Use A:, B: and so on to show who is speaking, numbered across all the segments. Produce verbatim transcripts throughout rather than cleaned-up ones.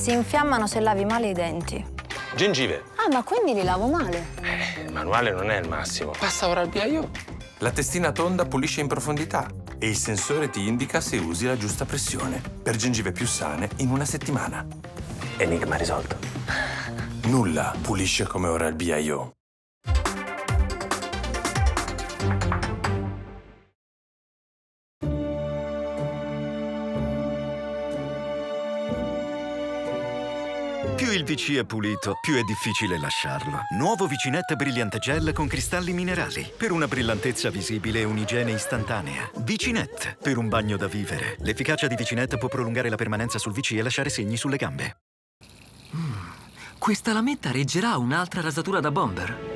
A: Si infiammano se lavi male i denti.
B: Gengive.
A: Ah, ma quindi li lavo male?
B: Eh, il manuale non è il massimo. Passa Oral-B.
C: La testina tonda pulisce in profondità e il sensore ti indica se usi la giusta pressione per gengive più sane in una settimana.
B: Enigma risolto.
C: Nulla pulisce come Oral-B.
D: Più il V C è pulito, più è difficile lasciarlo. Nuovo Vicinette Brillante Gel con cristalli minerali. Per una brillantezza visibile e un'igiene istantanea. Vicinette, per un bagno da vivere. L'efficacia di Vicinette può prolungare la permanenza sul V C e lasciare segni sulle gambe.
E: Mm, questa lametta reggerà un'altra rasatura da bomber.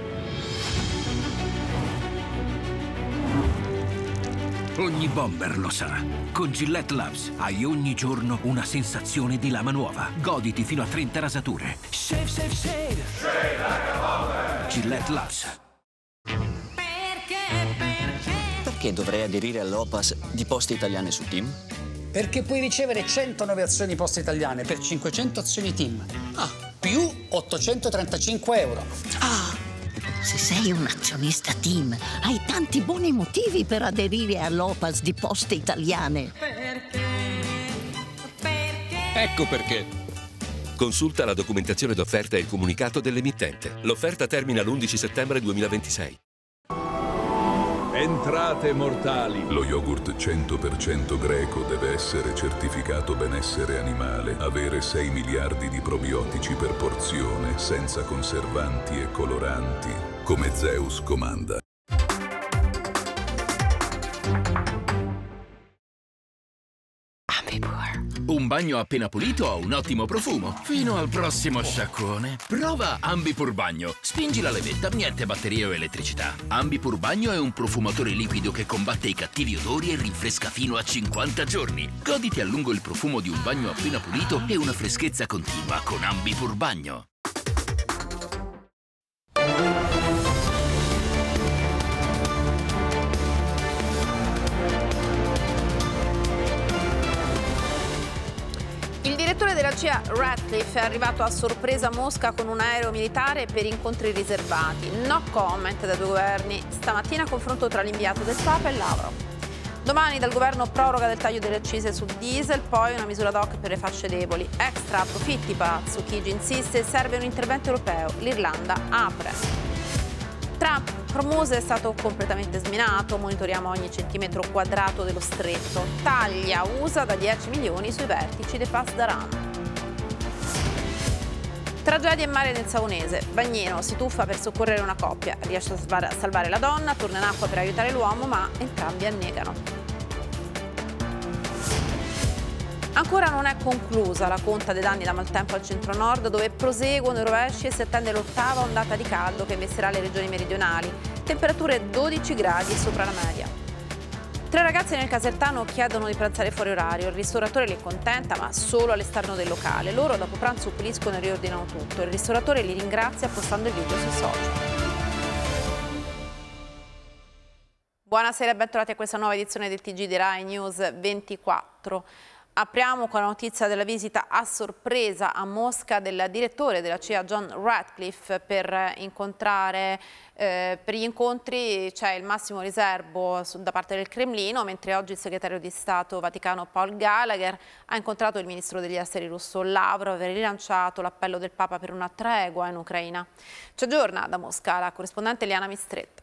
F: Ogni bomber lo sa. Con Gillette Labs hai ogni giorno una sensazione di lama nuova. Goditi fino a trenta rasature. Shave, shave, shave. Shave like a bomber. Gillette Labs.
G: Perché, perché? Perché dovrei aderire all'O P A S di Poste Italiane su Team?
H: Perché puoi ricevere centonove azioni Poste Italiane per cinquecento azioni Team. Ah, più ottocentotrentacinque euro.
I: Ah! Se sei un azionista Team, hai tanti buoni motivi per aderire all'O P A S di Poste Italiane.
G: Perché? Perché?
J: Ecco perché. Consulta la documentazione d'offerta e il comunicato dell'emittente. L'offerta termina l'undici settembre duemilaventisei.
K: Entrate mortali. Lo yogurt cento per cento greco deve essere certificato benessere animale, avere sei miliardi di probiotici per porzione, senza conservanti e coloranti, come Zeus comanda.
F: Un bagno appena pulito ha un ottimo profumo. Fino al prossimo sciacquone. Prova Ambipur Bagno. Spingi la levetta, niente batterie o elettricità. Ambipur Bagno è un profumatore liquido che combatte i cattivi odori e rinfresca fino a cinquanta giorni. Goditi a lungo il profumo di un bagno appena pulito e una freschezza continua con Ambipur Bagno.
L: Il direttore della C I A Ratcliffe è arrivato a sorpresa a Mosca con un aereo militare per incontri riservati. No comment dai due governi. Stamattina confronto tra l'inviato del Papa e Lavrov. Domani dal governo proroga del taglio delle accise sul diesel, poi una misura ad hoc per le fasce deboli. Extra profitti Palazzo Chigi insiste, serve un intervento europeo. L'Irlanda apre. Trump, Hormuz è stato completamente sminato, monitoriamo ogni centimetro quadrato dello stretto. Taglia U S A da dieci milioni sui vertici dei Pass d'Aran. Tragedia in mare nel Savonese. Bagnino si tuffa per soccorrere una coppia, riesce a salvare la donna, torna in acqua per aiutare l'uomo, ma entrambi annegano. Ancora non è conclusa la conta dei danni da maltempo al centro-nord, dove proseguono i rovesci e si attende l'ottava ondata di caldo che investirà le regioni meridionali. Temperature dodici gradi sopra la media. Tre ragazzi nel Casertano chiedono di pranzare fuori orario. Il ristoratore li accontenta, ma solo all'esterno del locale. Loro dopo pranzo puliscono e riordinano tutto. Il ristoratore li ringrazia postando il video sui social. Buonasera e bentornati a questa nuova edizione del T G di Rai News ventiquattro. Apriamo con la notizia della visita a sorpresa a Mosca del direttore della C I A John Ratcliffe per incontrare, eh, per gli incontri c'è il massimo riservo da parte del Cremlino, mentre oggi il segretario di Stato Vaticano Paul Gallagher ha incontrato il ministro degli esteri russo Lavrov e rilanciato l'appello del Papa per una tregua in Ucraina. Ci aggiorna da Mosca la corrispondente Liana Mistretta.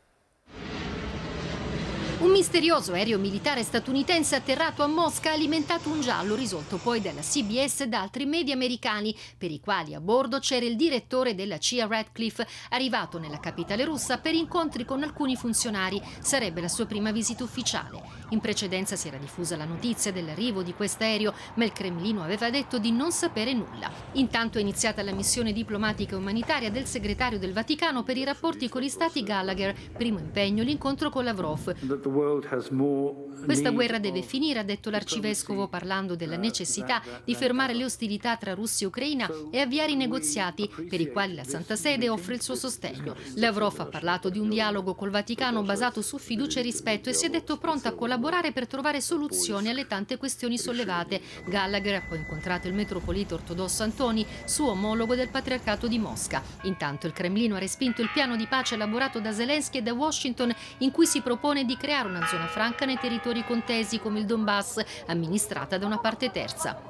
M: Un misterioso aereo militare statunitense atterrato a Mosca ha alimentato un giallo risolto poi dalla C B S e da altri media americani, per i quali a bordo c'era il direttore della C I A Ratcliffe, arrivato nella capitale russa per incontri con alcuni funzionari. Sarebbe la sua prima visita ufficiale. In precedenza si era diffusa la notizia dell'arrivo di quest'aereo, ma il Cremlino aveva detto di non sapere nulla. Intanto è iniziata la missione diplomatica e umanitaria del segretario del Vaticano per i rapporti con gli stati Gallagher. Primo impegno l'incontro con Lavrov. Questa guerra deve finire, ha detto l'arcivescovo, parlando della necessità di fermare le ostilità tra Russia e Ucraina e avviare i negoziati per i quali la Santa Sede offre il suo sostegno. Lavrov ha parlato di un dialogo col Vaticano basato su fiducia e rispetto e si è detto pronto a collaborare per trovare soluzioni alle tante questioni sollevate. Gallagher ha poi incontrato il metropolita ortodosso Antoni, suo omologo del Patriarcato di Mosca. Intanto il Cremlino ha respinto il piano di pace elaborato da Zelensky e da Washington, in cui si propone di creare una zona franca nei territori contesi come il Donbass, amministrata da una parte terza.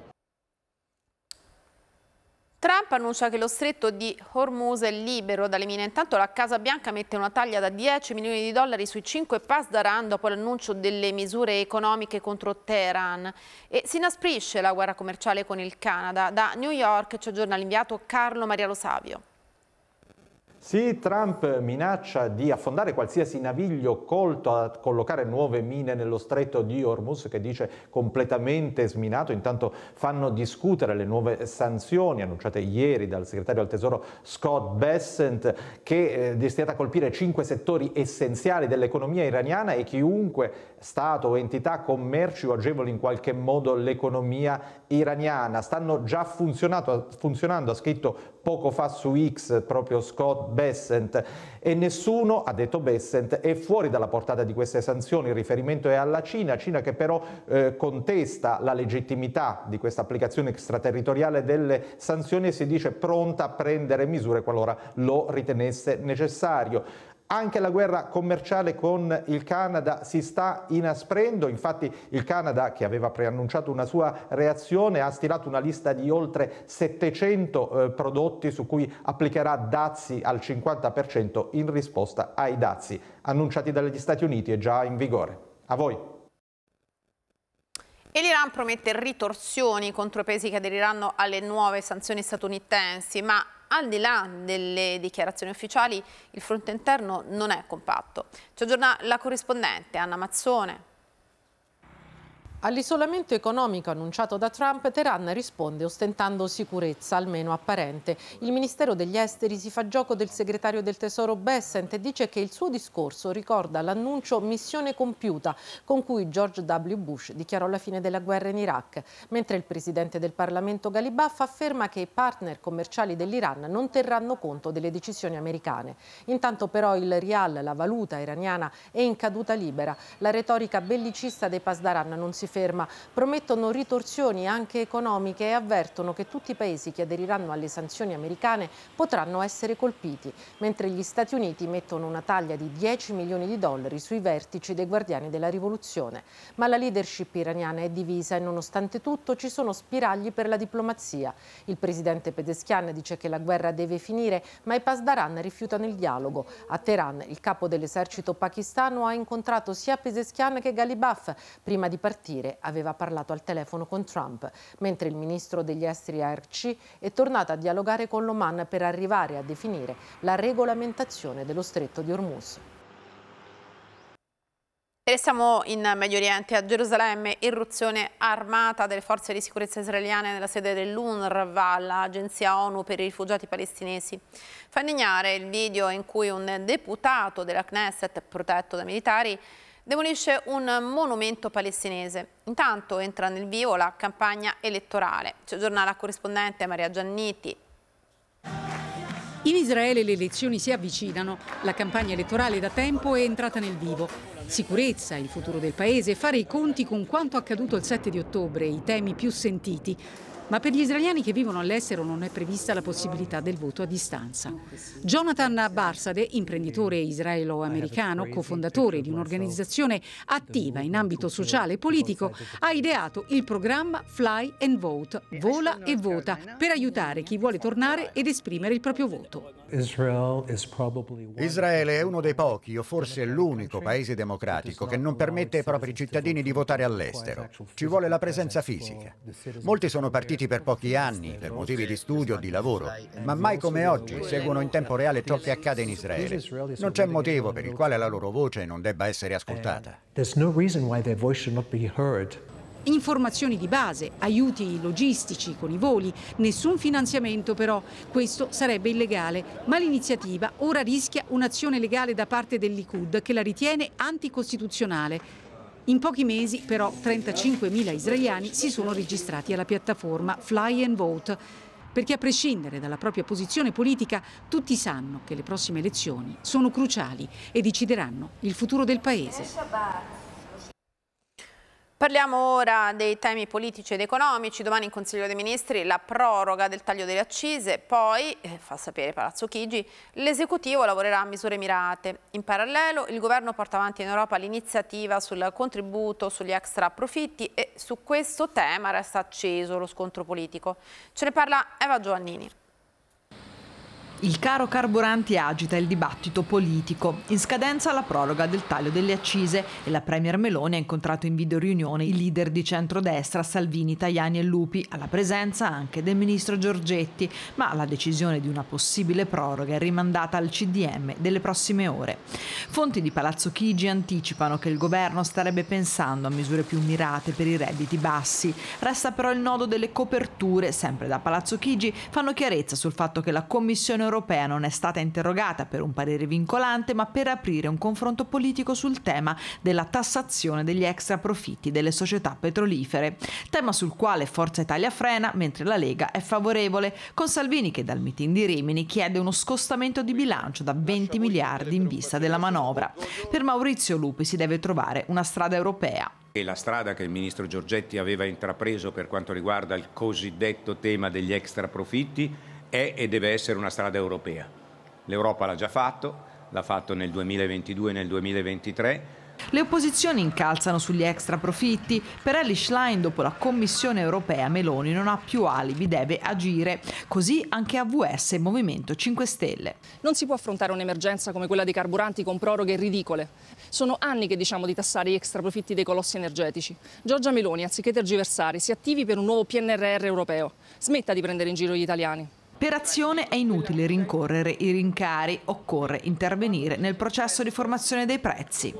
L: Trump annuncia che lo stretto di Hormuz è libero dalle mine. Intanto la Casa Bianca mette una taglia da dieci milioni di dollari sui cinque pasdaran dopo l'annuncio delle misure economiche contro Teheran. E si inasprisce la guerra commerciale con il Canada. Da New York ci aggiorna l'inviato Carlo Maria Lo Savio.
N: Sì, Trump minaccia di affondare qualsiasi naviglio colto a collocare nuove mine nello stretto di Hormuz, che dice completamente sminato. Intanto fanno discutere le nuove sanzioni annunciate ieri dal segretario al Tesoro Scott Bessent, che è destinata a colpire cinque settori essenziali dell'economia iraniana e chiunque Stato o entità commerci o agevoli in qualche modo l'economia iraniana. Stanno già funzionando, ha scritto poco fa su X proprio Scott Bessent, e nessuno, ha detto Bessent, è fuori dalla portata di queste sanzioni. Il riferimento è alla Cina, Cina che però eh, contesta la legittimità di questa applicazione extraterritoriale delle sanzioni e si dice pronta a prendere misure qualora lo ritenesse necessario. Anche la guerra commerciale con il Canada si sta inasprendo, infatti il Canada, che aveva preannunciato una sua reazione, ha stilato una lista di oltre settecento eh, prodotti su cui applicherà dazi al cinquanta per cento in risposta ai dazi annunciati dagli Stati Uniti e già in vigore. A voi.
L: E l'Iran promette ritorsioni contro i paesi che aderiranno alle nuove sanzioni statunitensi, ma al di là delle dichiarazioni ufficiali il fronte interno non è compatto. Ci aggiorna la corrispondente Anna Mazzone.
O: All'isolamento economico annunciato da Trump, Teheran risponde ostentando sicurezza, almeno apparente. Il Ministero degli Esteri si fa gioco del segretario del Tesoro Bessent e dice che il suo discorso ricorda l'annuncio missione compiuta con cui George W. Bush dichiarò la fine della guerra in Iraq, mentre il presidente del Parlamento Ghalibaf afferma che i partner commerciali dell'Iran non terranno conto delle decisioni americane. Intanto però il rial, la valuta iraniana, è in caduta libera. La retorica bellicista dei pasdaran non si ferma, promettono ritorsioni anche economiche e avvertono che tutti i paesi che aderiranno alle sanzioni americane potranno essere colpiti, mentre gli Stati Uniti mettono una taglia di dieci milioni di dollari sui vertici dei Guardiani della Rivoluzione. Ma la leadership iraniana è divisa e nonostante tutto ci sono spiragli per la diplomazia. Il presidente Pezeshkian dice che la guerra deve finire, ma i pasdaran rifiutano il dialogo. A Teheran il capo dell'esercito pakistano ha incontrato sia Pezeshkian che Ghalibaf. Prima di partire aveva parlato al telefono con Trump, mentre il ministro degli esteri Arci è tornato a dialogare con l'Oman per arrivare a definire la regolamentazione dello stretto di Hormuz.
L: E restiamo in Medio Oriente. A Gerusalemme, irruzione armata delle forze di sicurezza israeliane nella sede dell'UNRWA, l'agenzia ONU per i rifugiati palestinesi. Fa indignare il video in cui un deputato della Knesset, protetto da militari, demolisce un monumento palestinese. Intanto entra nel vivo la campagna elettorale. Ci aggiorna la corrispondente Maria Gianniti.
P: In Israele le elezioni si avvicinano, la campagna elettorale da tempo è entrata nel vivo. Sicurezza, il futuro del paese, fare i conti con quanto accaduto il sette di ottobre, i temi più sentiti. Ma per gli israeliani che vivono all'estero non è prevista la possibilità del voto a distanza. Jonathan Barsade, imprenditore israelo-americano, cofondatore di un'organizzazione attiva in ambito sociale e politico, ha ideato il programma Fly and Vote, vola e vota, per aiutare chi vuole tornare ed esprimere il proprio voto.
Q: Israele è uno dei pochi, o forse l'unico paese democratico che non permette ai propri cittadini di votare all'estero. Ci vuole la presenza fisica. Molti sono partiti per pochi anni, per motivi di studio o di lavoro, ma mai come oggi seguono in tempo reale ciò che accade in Israele. Non c'è motivo per il quale la loro voce non debba essere ascoltata.
P: Informazioni di base, aiuti logistici con i voli, nessun finanziamento però. Questo sarebbe illegale, ma l'iniziativa ora rischia un'azione legale da parte del Likud che la ritiene anticostituzionale. In pochi mesi però trentacinquemila israeliani si sono registrati alla piattaforma Fly and Vote, perché a prescindere dalla propria posizione politica tutti sanno che le prossime elezioni sono cruciali e decideranno il futuro del paese.
L: Parliamo ora dei temi politici ed economici. Domani in Consiglio dei Ministri la proroga del taglio delle accise, poi, eh, fa sapere Palazzo Chigi, l'esecutivo lavorerà a misure mirate. In parallelo il governo porta avanti in Europa l'iniziativa sul contributo sugli extra profitti e su questo tema resta acceso lo scontro politico. Ce ne parla Eva Giovannini.
R: Il caro carburanti agita il dibattito politico. In scadenza la proroga del taglio delle accise e la premier Meloni ha incontrato in videoriunione i leader di centrodestra Salvini, Tajani e Lupi, alla presenza anche del ministro Giorgetti, ma la decisione di una possibile proroga è rimandata al C D M delle prossime ore. Fonti di Palazzo Chigi anticipano che il governo starebbe pensando a misure più mirate per i redditi bassi. Resta però il nodo delle coperture. Sempre da Palazzo Chigi fanno chiarezza sul fatto che la Commissione europea non è stata interrogata per un parere vincolante, ma per aprire un confronto politico sul tema della tassazione degli extra profitti delle società petrolifere, tema sul quale Forza Italia frena, mentre la Lega è favorevole, con Salvini che dal meeting di Rimini chiede uno scostamento di bilancio da venti miliardi in vista della manovra. Per Maurizio Lupi si deve trovare una strada europea.
S: E la strada che il ministro Giorgetti aveva intrapreso per quanto riguarda il cosiddetto tema degli extra profitti è e deve essere una strada europea. L'Europa l'ha già fatto, l'ha fatto nel duemilaventidue e nel duemilaventitré.
R: Le opposizioni incalzano sugli extra profitti. Per Elly Schlein, dopo la Commissione europea, Meloni non ha più alibi, deve agire. Così anche A V S e Movimento cinque Stelle.
T: Non si può affrontare un'emergenza come quella dei carburanti con proroghe ridicole. Sono anni che diciamo di tassare gli extra profitti dei colossi energetici. Giorgia Meloni, anziché tergiversare, si attivi per un nuovo P N R R europeo. Smetta di prendere in giro gli italiani.
R: Per Azione è inutile rincorrere i rincari, occorre intervenire nel processo di formazione dei prezzi.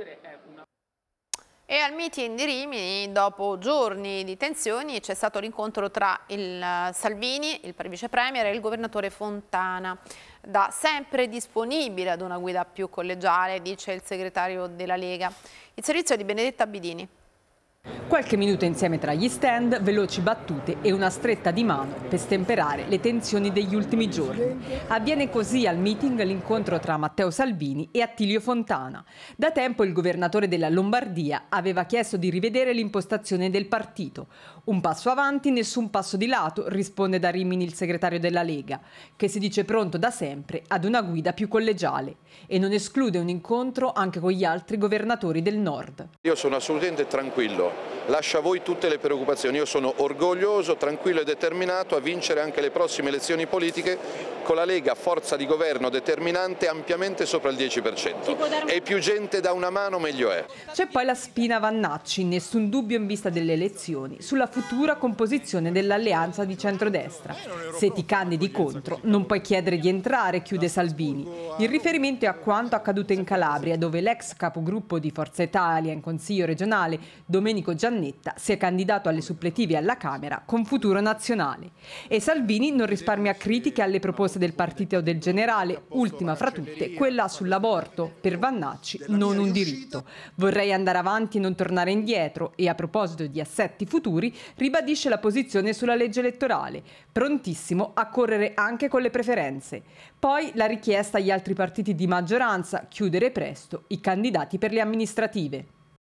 L: E al meeting di Rimini, dopo giorni di tensioni, c'è stato l'incontro tra il Salvini, il vice premier, e il governatore Fontana. Da sempre disponibile ad una guida più collegiale, dice il segretario della Lega. Il servizio è di Benedetta Bidini.
U: Qualche minuto insieme tra gli stand, veloci battute e una stretta di mano per stemperare le tensioni degli ultimi giorni. Avviene così al meeting l'incontro tra Matteo Salvini e Attilio Fontana. Da tempo il governatore della Lombardia aveva chiesto di rivedere l'impostazione del partito. Un passo avanti, nessun passo di lato, risponde da Rimini il segretario della Lega, che si dice pronto da sempre ad una guida più collegiale e non esclude un incontro anche con gli altri governatori del Nord.
V: Io sono assolutamente tranquillo, lascio a voi tutte le preoccupazioni. Io sono orgoglioso, tranquillo e determinato a vincere anche le prossime elezioni politiche con la Lega, forza di governo determinante, ampiamente sopra il dieci per cento. E più gente da una mano meglio è.
U: C'è poi la spina Vannacci, nessun dubbio in vista delle elezioni, sulla futura composizione dell'alleanza di centrodestra. Se ti candidi contro, non puoi chiedere di entrare, chiude Salvini. Il riferimento è a quanto accaduto in Calabria, dove l'ex capogruppo di Forza Italia in Consiglio regionale, Domenico Giannetta, si è candidato alle suppletive alla Camera con Futuro Nazionale. E Salvini non risparmia critiche alle proposte del partito del generale, ultima fra tutte quella sull'aborto, per Vannacci non un diritto. Vorrei andare avanti e non tornare indietro, e a proposito di assetti futuri ribadisce la posizione sulla legge elettorale, prontissimo a correre anche con le preferenze. Poi la richiesta agli altri partiti di maggioranza, chiudere presto i candidati per le amministrative.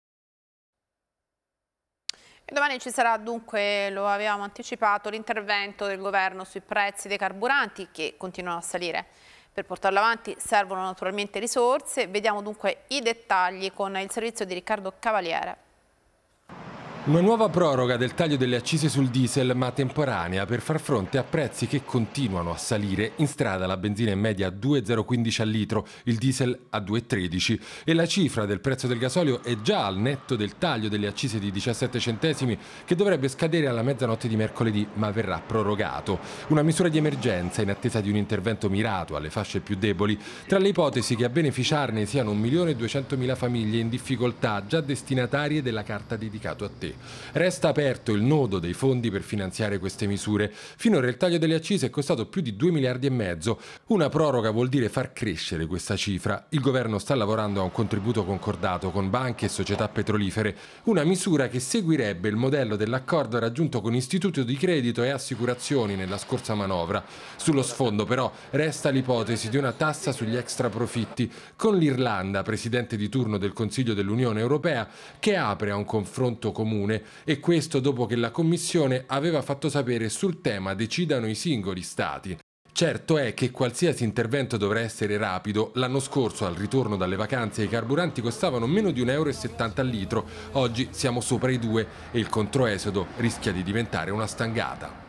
L: E domani ci sarà dunque, lo avevamo anticipato, l'intervento del governo sui prezzi dei carburanti che continuano a salire. Per portarlo avanti servono naturalmente risorse. Vediamo dunque i dettagli con il servizio di Riccardo Cavaliere.
W: Una nuova proroga del taglio delle accise sul diesel, ma temporanea, per far fronte a prezzi che continuano a salire. In strada la benzina in media a due virgola zero quindici al litro, il diesel a due virgola tredici e la cifra del prezzo del gasolio è già al netto del taglio delle accise di diciassette centesimi che dovrebbe scadere alla mezzanotte di mercoledì, ma verrà prorogato. Una misura di emergenza in attesa di un intervento mirato alle fasce più deboli. Tra le ipotesi che a beneficiarne siano un milione e duecentomila famiglie in difficoltà già destinatarie della carta dedicato a te. sé. Resta aperto il nodo dei fondi per finanziare queste misure. Finora il taglio delle accise è costato più di due miliardi e mezzo. Una proroga vuol dire far crescere questa cifra. Il governo sta lavorando a un contributo concordato con banche e società petrolifere, una misura che seguirebbe il modello dell'accordo raggiunto con istituti di credito e assicurazioni nella scorsa manovra. Sullo sfondo però resta l'ipotesi di una tassa sugli extraprofitti, con l'Irlanda, presidente di turno del Consiglio dell'Unione Europea, che apre a un confronto comune, e questo dopo che la Commissione aveva fatto sapere sul tema decidano i singoli Stati. Certo è che qualsiasi intervento dovrà essere rapido. L'anno scorso, al ritorno dalle vacanze, i carburanti costavano meno di un euro e settanta al litro. Oggi siamo sopra i due e il controesodo rischia di diventare una stangata.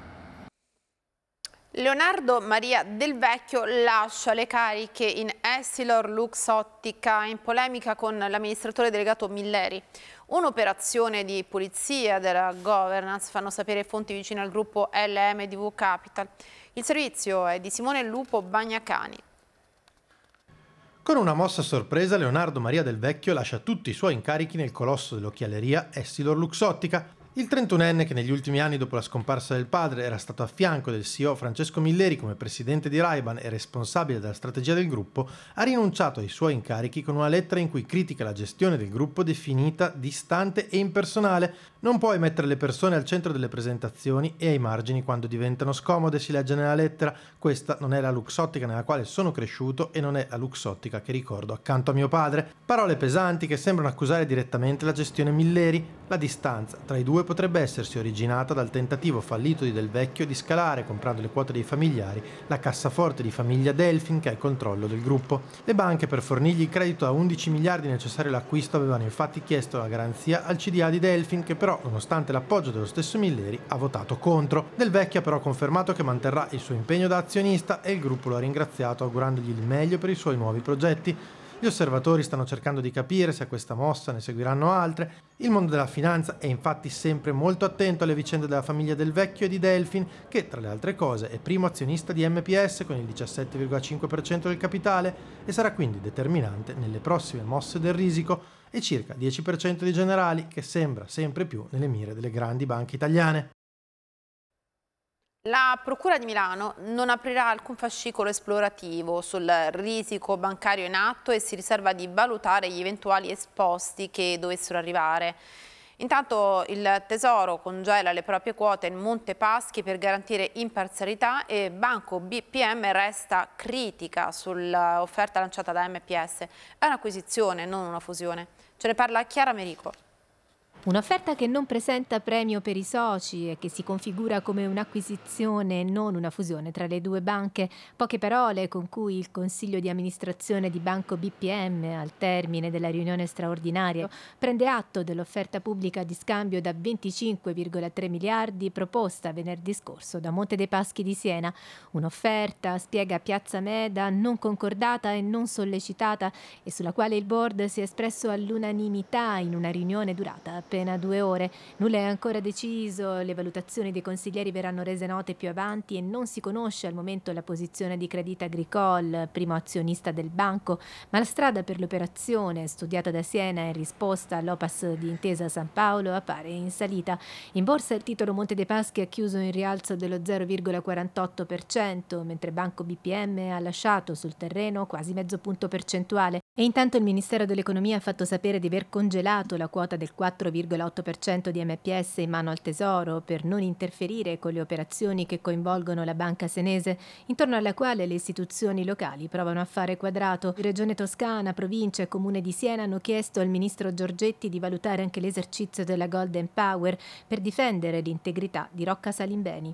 L: Leonardo Maria Del Vecchio lascia le cariche in Essilor-Luxottica in polemica con l'amministratore delegato Milleri. Un'operazione di pulizia della governance, fanno sapere fonti vicine al gruppo L M D V Capital. Il servizio è di Simone Lupo Bagnacani.
A: Con una mossa sorpresa, Leonardo Maria Del Vecchio lascia tutti i suoi incarichi nel colosso dell'occhialeria Essilor-Luxottica. Il trentunenne, che negli ultimi anni dopo la scomparsa del padre era stato a fianco del C E O Francesco Milleri come presidente di Ray-Ban e responsabile della strategia del gruppo, ha rinunciato ai suoi incarichi con una lettera in cui critica la gestione del gruppo definita distante e impersonale. Non puoi mettere le persone al centro delle presentazioni e ai margini quando diventano scomode, si legge nella lettera. Questa non è la Luxottica nella quale sono cresciuto e non è la Luxottica che ricordo accanto a mio padre. Parole pesanti che sembrano accusare direttamente la gestione Milleri. La distanza tra i due potrebbe essersi originata dal tentativo fallito di Del Vecchio di scalare, comprando le quote dei familiari, la cassaforte di famiglia Delfin che ha il controllo del gruppo. Le banche, per fornirgli il credito a undici miliardi necessario all'acquisto, avevano infatti chiesto la garanzia al C D A di Delfin, che però, nonostante l'appoggio dello stesso Milleri, ha votato contro. Del Vecchio ha però confermato che manterrà il suo impegno da azionista e il gruppo lo ha ringraziato augurandogli il meglio per i suoi nuovi progetti. Gli osservatori stanno cercando di capire se a questa mossa ne seguiranno altre. Il mondo della finanza è infatti sempre molto attento alle vicende della famiglia Del Vecchio e di Delfin, che tra le altre cose è primo azionista di M P S con il diciassette virgola cinque per cento del capitale e sarà quindi determinante nelle prossime mosse del risico, e circa dieci per cento di Generali, che sembra sempre più nelle mire delle grandi banche italiane.
L: La Procura di Milano non aprirà alcun fascicolo esplorativo sul risico bancario in atto e si riserva di valutare gli eventuali esposti che dovessero arrivare. Intanto il Tesoro congela le proprie quote in Monte Paschi per garantire imparzialità e Banco B P M resta critica sull'offerta lanciata da M P S. È un'acquisizione, non una fusione. Ce ne parla Chiara Merico.
B: Un'offerta che non presenta premio per i soci e che si configura come un'acquisizione e non una fusione tra le due banche. Poche parole con cui il Consiglio di amministrazione di Banco B P M, al termine della riunione straordinaria, prende atto dell'offerta pubblica di scambio da venticinque virgola tre miliardi proposta venerdì scorso da Monte dei Paschi di Siena. Un'offerta, spiega Piazza Meda, non concordata e non sollecitata e sulla quale il board si è espresso all'unanimità in una riunione durata appena due ore. Nulla è ancora deciso, le valutazioni dei consiglieri verranno rese note più avanti e non si conosce al momento la posizione di Crédit Agricole, primo azionista del banco, ma la strada per l'operazione, studiata da Siena in risposta all'Opas di Intesa San Paolo, appare in salita. In borsa il titolo Monte dei Paschi ha chiuso in rialzo dello zero virgola quarantotto per cento, mentre Banco B P M ha lasciato sul terreno quasi mezzo punto percentuale. E intanto il Ministero dell'Economia ha fatto sapere di aver congelato la quota del quattro virgola otto per cento di M P S in mano al Tesoro per non interferire con le operazioni che coinvolgono la banca senese, intorno alla quale le istituzioni locali provano a fare quadrato. Regione Toscana, Provincia e Comune di Siena hanno chiesto al ministro Giorgetti di valutare anche l'esercizio della Golden Power per difendere l'integrità di Rocca Salimbeni.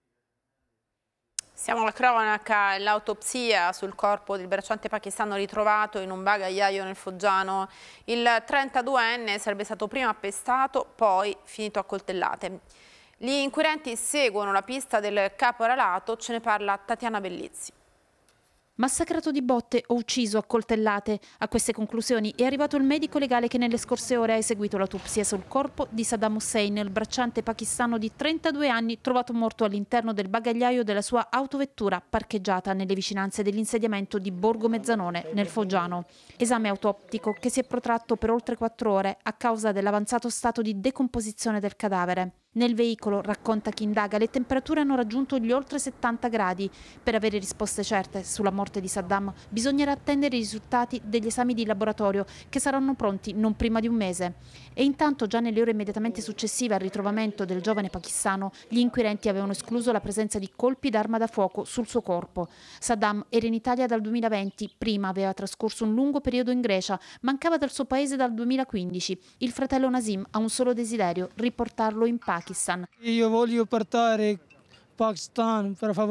L: Siamo alla cronaca, l'autopsia sul corpo del bracciante pakistano ritrovato in un bagagliaio nel Foggiano. Il trentaduenne sarebbe stato prima appestato, poi finito a coltellate. Gli inquirenti seguono la pista del caporalato, ce ne parla Tatiana Bellizzi.
C: Massacrato di botte o ucciso a coltellate. A queste conclusioni è arrivato il medico legale che nelle scorse ore ha eseguito l'autopsia sul corpo di Saddam Hussein, il bracciante pakistano di trentadue anni trovato morto all'interno del bagagliaio della sua autovettura parcheggiata nelle vicinanze dell'insediamento di Borgo Mezzanone, nel Foggiano. Esame autoptico che si è protratto per oltre quattro ore a causa dell'avanzato stato di decomposizione del cadavere. Nel veicolo, racconta chi indaga, le temperature hanno raggiunto gli oltre settanta gradi. Per avere risposte certe sulla morte di Saddam bisognerà attendere i risultati degli esami di laboratorio che saranno pronti non prima di un mese. E intanto già nelle ore immediatamente successive al ritrovamento del giovane pakistano gli inquirenti avevano escluso la presenza di colpi d'arma da fuoco sul suo corpo. Saddam era in Italia dal duemilaventi, prima aveva trascorso un lungo periodo in Grecia, mancava dal suo paese dal duemilaquindici. Il fratello Nasim ha un solo desiderio, riportarlo in Pakistan.
D: Io voglio portare Pakistan, per favore.